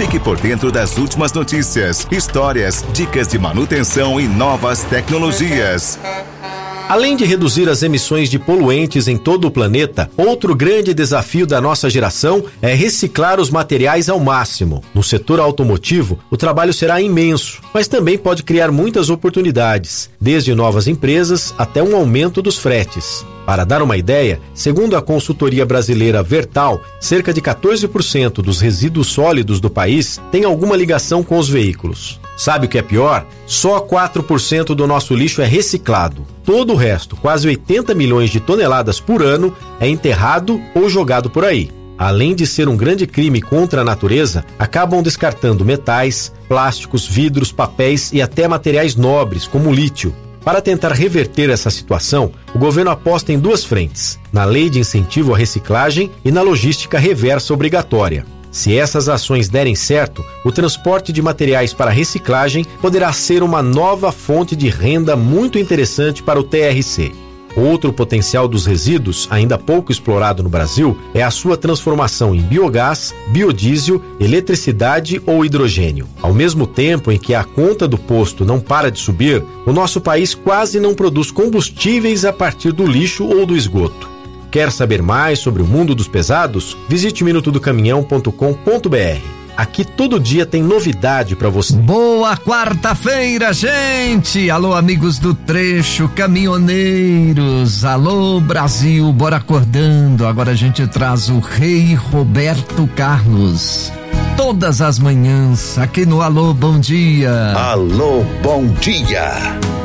Fique por dentro das últimas notícias, histórias, dicas de manutenção e novas tecnologias. Além de reduzir as emissões de poluentes em todo o planeta, outro grande desafio da nossa geração é reciclar os materiais ao máximo. No setor automotivo, o trabalho será imenso, mas também pode criar muitas oportunidades, desde novas empresas até um aumento dos fretes. Para dar uma ideia, segundo a consultoria brasileira Vertal, cerca de 14% dos resíduos sólidos do país tem alguma ligação com os veículos. Sabe o que é pior? Só 4% do nosso lixo é reciclado. Todo o resto, quase 80 milhões de toneladas por ano, é enterrado ou jogado por aí. Além de ser um grande crime contra a natureza, acabam descartando metais, plásticos, vidros, papéis e até materiais nobres, como lítio. Para tentar reverter essa situação, o governo aposta em duas frentes: na lei de incentivo à reciclagem e na logística reversa obrigatória. Se essas ações derem certo, o transporte de materiais para reciclagem poderá ser uma nova fonte de renda muito interessante para o TRC. Outro potencial dos resíduos, ainda pouco explorado no Brasil, é a sua transformação em biogás, biodiesel, eletricidade ou hidrogênio. Ao mesmo tempo em que a conta do posto não para de subir, o nosso país quase não produz combustíveis a partir do lixo ou do esgoto. Quer saber mais sobre o mundo dos pesados? Visite minutodocaminhão.com.br. Aqui todo dia tem novidade para você. Boa quarta-feira, gente! Alô, amigos do trecho, caminhoneiros. Alô, Brasil, bora acordando. Agora a gente traz o Rei Roberto Carlos. Todas as manhãs, aqui no Alô, bom dia. Alô, bom dia.